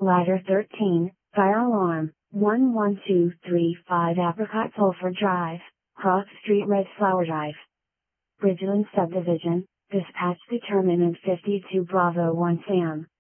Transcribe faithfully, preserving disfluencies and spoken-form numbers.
Ladder thirteen, Fire Alarm, one one two three five Apricot Sulphur Drive, Cross Street Red Flower Drive. Bridgeland Subdivision, Dispatch Determinant fifty-two Bravo one Sam.